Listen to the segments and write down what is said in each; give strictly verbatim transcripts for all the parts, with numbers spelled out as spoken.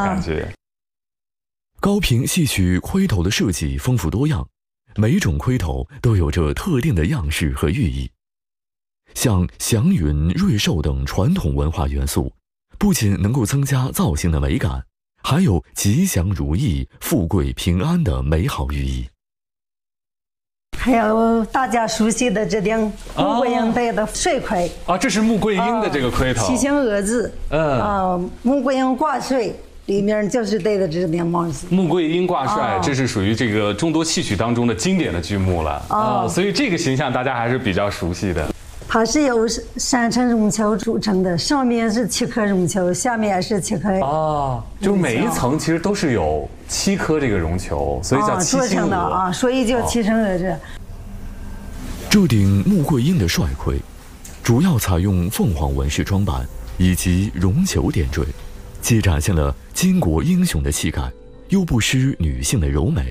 感觉。 啊、高频戏曲盔头的设计丰富多样，每一种盔头都有着特定的样式和寓意。像祥云、瑞兽等传统文化元素，不仅能够增加造型的美感，还有吉祥如意、富贵平安的美好寓意。 还有大家熟悉的这顶穆桂英戴的帅盔啊，这是穆桂英的这个盔头， 七星鹅字，嗯啊，穆桂英挂帅里面就是戴的这顶帽子。 穆桂英挂帅，这是属于这个众多戏曲当中的经典的剧目了啊，所以这个形象大家还是比较熟悉的。 它是由三层绒球组成的，上面是七颗绒球，下面是七颗。 哦，就每一层其实都是有七颗这个绒球，所以叫七星鹅的啊，所以叫七星鹅这。 这顶穆桂英的帅盔，主要采用凤凰纹饰装扮以及绒球点缀，既展现了巾帼英雄的气概，又不失女性的柔美。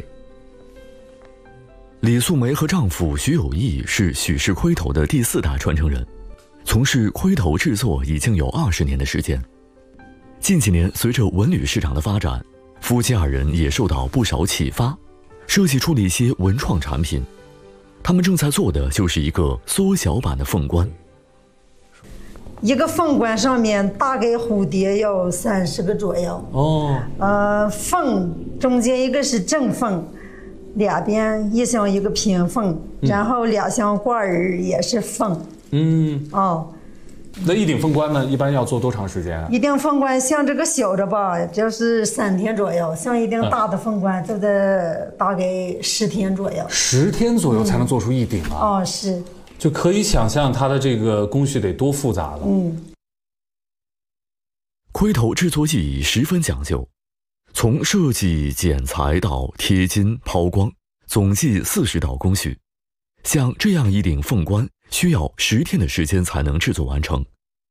李素梅和丈夫徐有义是许氏盔头的第四代传承人，从事盔头制作已经有二十年的时间。近几年，随着文旅市场的发展，夫妻二人也受到不少启发，设计出了一些文创产品。他们正在做的就是一个缩小版的凤冠。 一个凤冠上面大概蝴蝶有三十个左右。哦。呃，凤中间一个是正凤。两边一像一个平凤，然后两像挂耳也是凤。嗯，哦， 那一顶凤冠呢，一般要做多长时间啊？ 一顶凤冠像这个小的吧，就是三天左右；像一顶大的凤冠，就得大概十天左右。 十天左右才能做出一顶啊？ 嗯、哦，是。 就可以想象它的这个工序得多复杂了。嗯。 盔头制作技艺十分讲究。从设计、剪裁到贴金、抛光，总计四十道工序。像这样一顶凤冠，需要十天的时间才能制作完成。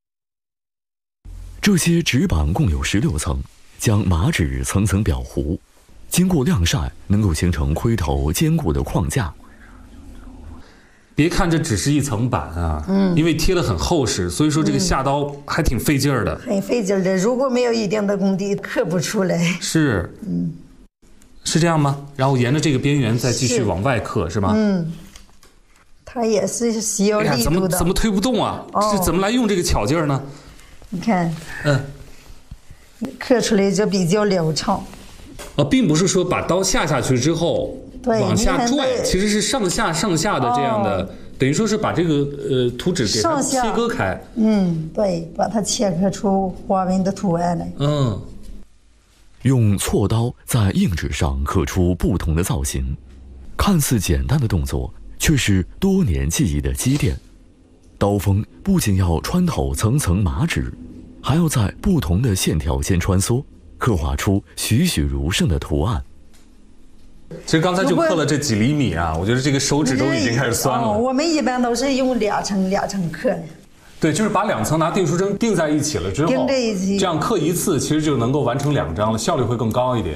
这些纸板共有十六层，将麻纸层层裱糊，经过晾晒，能够形成盔头坚固的框架。 别看这只是一层板啊，嗯，因为贴得很厚实，所以说这个下刀还挺费劲儿的， 很费劲儿的。如果没有一定的功底，刻不出来。 是，嗯，是这样吗？然后沿着这个边缘再继续往外刻，是吗？ 嗯，它也是需要力度的。 怎么怎么推不动啊？是怎么来用这个巧劲儿呢？ 你看，嗯，刻出来就比较流畅。 啊，并不是说把刀下下去之后。往下拽，其实是上下上下的这样的，哦、等于说是把这个呃图纸给它切割开。 嗯，对，把它切割出花纹的图案来。嗯， 用锉刀在硬纸上刻出不同的造型，看似简单的动作，却是多年技艺的积淀。刀锋不仅要穿透层层麻纸，还要在不同的线条间穿梭，刻画出栩栩如生的图案。 其实刚才就刻了这几厘米啊，我觉得这个手指都已经开始酸了。 哦、我们一般都是用两层两层刻的。 对，就是把两层拿订书针钉在一起了之后， 钉在一起， 这样刻一次，其实就能够完成两张了，效率会更高一点。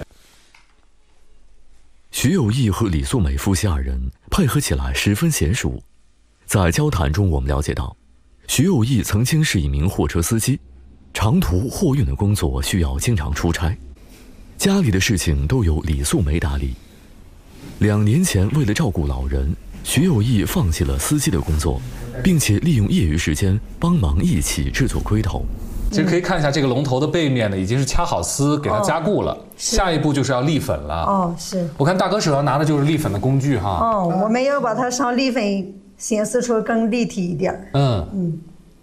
徐有义和李素梅夫妻二人配合起来十分娴熟。在交谈中，我们了解到，徐有义曾经是一名货车司机，长途货运的工作需要经常出差，家里的事情都由李素梅打理。两年前，为了照顾老人，徐有义放弃了司机的工作，并且利用业余时间帮忙一起制作盔头。 其实可以看一下这个龙头的背面呢，已经是掐好丝给它加固了。哦、下一步就是要立粉了。 哦，是。 我看大哥手上拿的就是立粉的工具哈。 哦，我们要把它上立粉，显示出更立体一点。嗯嗯。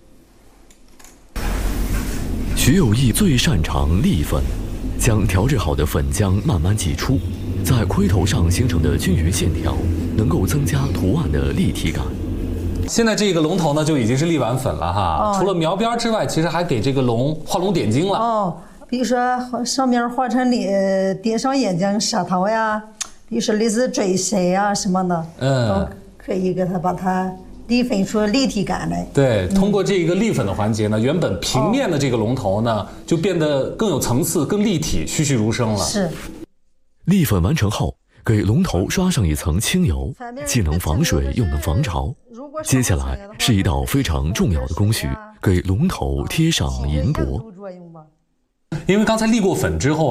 徐有义最擅长立粉，将调制好的粉浆慢慢挤出。在盔头上形成的均匀线条，能够增加图案的立体感。 现在这个龙头呢，就已经是立完粉了哈。哦、除了描边之外，其实还给这个龙画龙点睛了。 哦，比如说上面画成脸，点上眼睛、舌头呀，比如说类似嘴唇呀什么的，嗯，都可以给它把它立粉出立体感来。 对，通过这个立粉的环节呢，原本平面的这个龙头呢，就变得更有层次、更立体、栩栩如生了。 是。 立粉完成后，给龙头刷上一层清油，既能防水又能防潮。接下来是一道非常重要的工序，给龙头贴上银箔。因为刚才立过粉之后